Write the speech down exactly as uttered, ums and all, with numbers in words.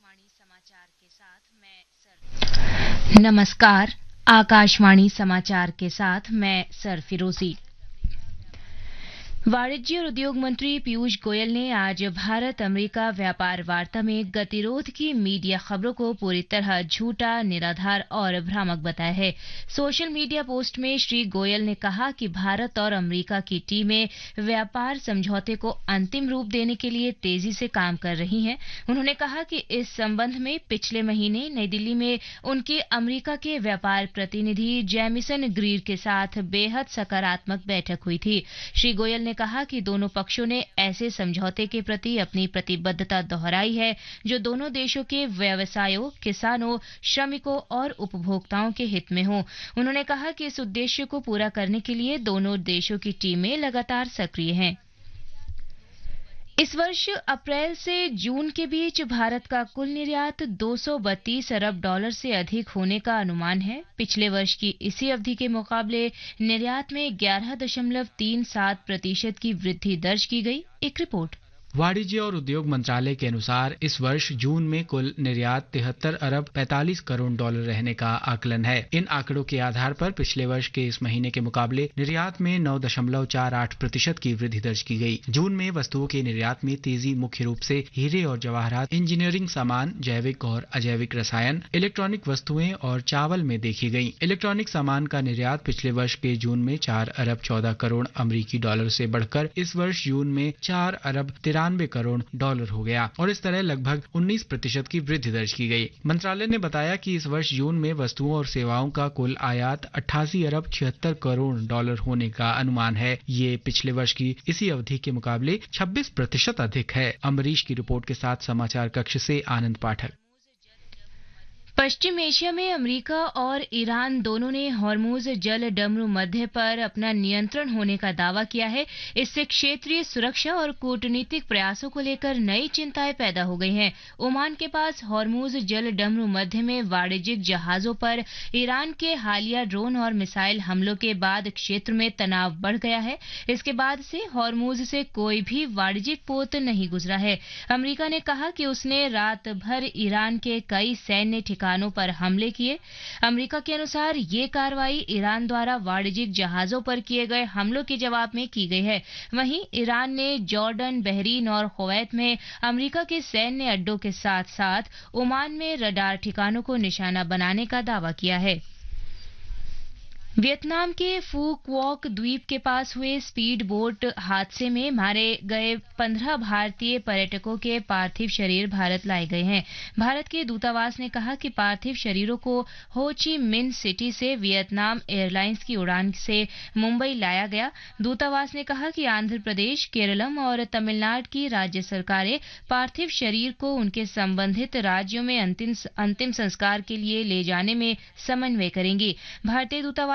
आकाशवाणी समाचार के साथ मैं सर नमस्कार आकाशवाणी समाचार के साथ मैं सर फिरोजी। वाणिज्य और उद्योग मंत्री पीयूष गोयल ने आज भारत अमेरिका व्यापार वार्ता में गतिरोध की मीडिया खबरों को पूरी तरह झूठा, निराधार और भ्रामक बताया है। सोशल मीडिया पोस्ट में श्री गोयल ने कहा कि भारत और अमेरिका की टीमें व्यापार समझौते को अंतिम रूप देने के लिए तेजी से काम कर रही हैं। उन्होंने कहा कि इस संबंध में पिछले महीने नई दिल्ली में उनके अमेरिका के व्यापार प्रतिनिधि जेमिसन ग्रीर के साथ बेहद सकारात्मक बैठक हुई थी। श्री गोयल ने कहा कि दोनों पक्षों ने ऐसे समझौते के प्रति अपनी प्रतिबद्धता दोहराई है जो दोनों देशों के व्यवसायों, किसानों, श्रमिकों और उपभोक्ताओं के हित में हो। उन्होंने कहा कि इस उद्देश्य को पूरा करने के लिए दोनों देशों की टीमें लगातार सक्रिय हैं। इस वर्ष अप्रैल से जून के बीच भारत का कुल निर्यात दो सौ बत्तीस अरब डॉलर से अधिक होने का अनुमान है। पिछले वर्ष की इसी अवधि के मुकाबले निर्यात में ग्यारह दशमलव तीन सात प्रतिशत की वृद्धि दर्ज की गई। एक रिपोर्ट। वाणिज्य और उद्योग मंत्रालय के अनुसार इस वर्ष जून में कुल निर्यात तिहत्तर अरब पैंतालीस करोड़ डॉलर रहने का आकलन है। इन आंकड़ों के आधार पर पिछले वर्ष के इस महीने के मुकाबले निर्यात में नौ दशमलव चार आठ प्रतिशत की वृद्धि दर्ज की गई। जून में वस्तुओं के निर्यात में तेजी मुख्य रूप से हीरे और जवाहरात, इंजीनियरिंग सामान, जैविक और अजैविक रसायन, इलेक्ट्रॉनिक वस्तुएं और चावल में देखी गई। इलेक्ट्रॉनिक सामान का निर्यात पिछले वर्ष के जून में चार अरब चौदह करोड़ अमरीकी डॉलर से बढ़कर इस वर्ष जून में चार अरब तिरानवे करोड़ डॉलर हो गया और इस तरह लगभग उन्नीस प्रतिशत की वृद्धि दर्ज की गई। मंत्रालय ने बताया कि इस वर्ष जून में वस्तुओं और सेवाओं का कुल आयात अट्ठासी अरब छिहत्तर करोड़ डॉलर होने का अनुमान है। ये पिछले वर्ष की इसी अवधि के मुकाबले छब्बीस प्रतिशत अधिक है। अमरीश की रिपोर्ट के साथ समाचार कक्ष से आनंद पाठक। पश्चिम एशिया में अमेरिका और ईरान दोनों ने हॉर्मुज जल डमरू मध्य पर अपना नियंत्रण होने का दावा किया है। इससे क्षेत्रीय सुरक्षा और कूटनीतिक प्रयासों को लेकर नई चिंताएं पैदा हो गई हैं। ओमान के पास हॉर्मुज जल डमरू मध्य में वाणिज्यिक जहाजों पर ईरान के हालिया ड्रोन और मिसाइल हमलों के बाद क्षेत्र में तनाव बढ़ गया है। इसके बाद से हॉर्मुज से कोई भी वाणिज्यिक पोत नहीं गुजरा है। अमेरिका ने कहा कि उसने रात भर ईरान के कई सैन्य ठिकानों पर हमले किए। अमेरिका के अनुसार ये कार्रवाई ईरान द्वारा वाणिज्यिक जहाजों पर किए गए हमलों के जवाब में की गई है। वहीं ईरान ने जॉर्डन, बहरीन और कुवैत में अमेरिका के सैन्य अड्डों के साथ साथ ओमान में रडार ठिकानों को निशाना बनाने का दावा किया है। वियतनाम के फू क्वॉक द्वीप के पास हुए स्पीड बोट हादसे में मारे गए पंद्रह भारतीय पर्यटकों के पार्थिव शरीर भारत लाए गए हैं। भारत के दूतावास ने कहा कि पार्थिव शरीरों को हो ची मिन सिटी से वियतनाम एयरलाइंस की उड़ान से मुंबई लाया गया। दूतावास ने कहा कि आंध्र प्रदेश, केरलम और तमिलनाडु की राज्य सरकारें पार्थिव शरीर को उनके संबंधित राज्यों में अंतिम अंतिम संस्कार के लिए ले जाने में समन्वय करेंगी। भारतीय दूतावास